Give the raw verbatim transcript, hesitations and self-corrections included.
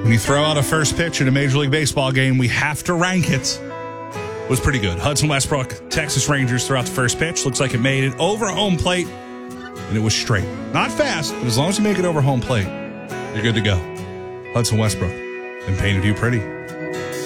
When you throw out a first pitch in a Major League Baseball game, we have to rank it. It was pretty good. Hudson Westbrook, Texas Rangers, threw out the first pitch. Looks like it made it over home plate, and it was straight. Not fast, but as long as you make it over home plate, you're good to go. Hudson Westbrook, and painted you pretty.